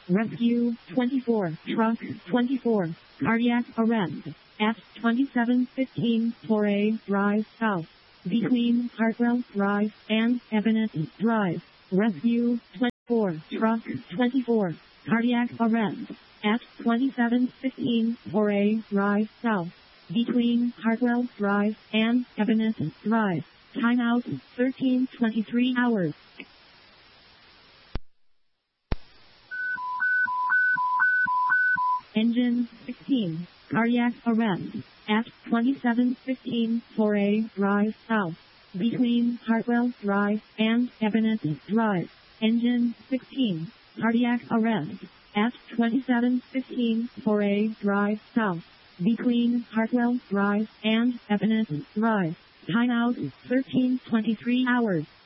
Rescue 24, Truck 24, cardiac arrest at 2715 Foray Drive South, between Hartwell Drive and Evanston Drive. Rescue 24, Truck 24, cardiac arrest at 2715 Foray Drive South, between Hartwell Drive and Evanston Drive. Timeout 13:23 hours. Engine 16, cardiac arrest at 2715 Foray Drive South, between Hartwell Drive and Evanston Drive. Engine 16, cardiac arrest at 2715 Foray Drive South, between Hartwell Drive and Evanston Drive. Timeout 13:23 hours.